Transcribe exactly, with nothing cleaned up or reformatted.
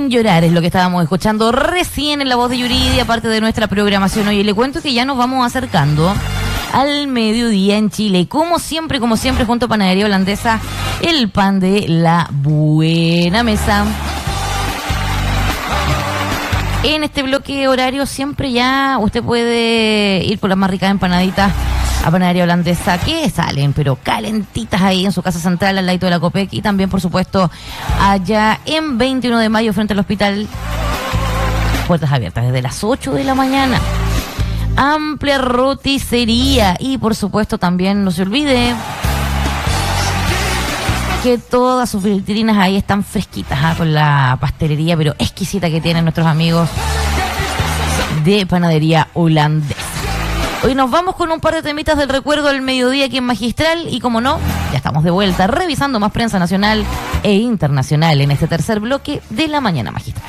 Sin llorar es lo que estábamos escuchando recién en la voz de Yuridia, parte de nuestra programación. Oye, le cuento que ya nos vamos acercando al mediodía en Chile. Y como siempre, como siempre, junto a Panadería Holandesa, el pan de la buena mesa. En este bloque horario siempre ya usted puede ir por las más ricas empanaditas a Panadería Holandesa, que salen, pero calentitas ahí en su casa central, al ladito de la Copec, y también, por supuesto, allá en veintiuno de mayo, frente al hospital. Puertas abiertas desde las ocho de la mañana. Amplia roticería. Y, por supuesto, también no se olvide que todas sus vitrinas ahí están fresquitas, ¿eh? Con la pastelería, pero exquisita que tienen nuestros amigos de Panadería Holandesa. Hoy nos vamos con un par de temitas del recuerdo del mediodía aquí en Magistral y, como no, ya estamos de vuelta revisando más prensa nacional e internacional en este tercer bloque de la mañana magistral.